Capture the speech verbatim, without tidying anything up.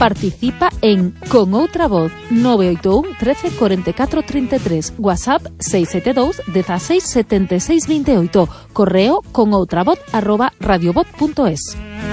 Participa en Con Outra Voz nove oito un, trece, cuarenta y cuatro, treinta y tres, WhatsApp seis siete dos, dieciséis, setenta y seis, veintiocho, correo conoutravoz arroba radiobot punto es.